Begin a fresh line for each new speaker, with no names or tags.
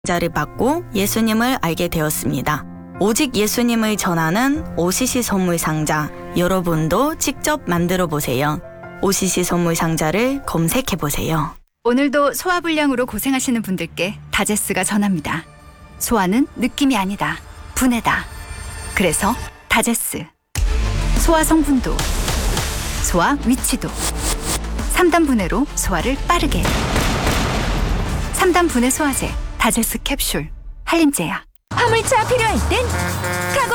자를 받고 예수님을 알게 되었습니다. 오직 예수님을 전하는 OCC 선물 상자, 여러분도 직접 만들어 보세요. OCC 선물 상자를 검색해 보세요.
오늘도 소화불량으로 고생하시는 분들께 다제스가 전합니다. 소화는 느낌이 아니다. 분해다. 그래서 다제스. 소화 성분도, 소화 위치도. 3단 분해로 소화를 빠르게. 3단 분해 소화제 다제스 캡슐 한림제약.
화물차 필요할 땐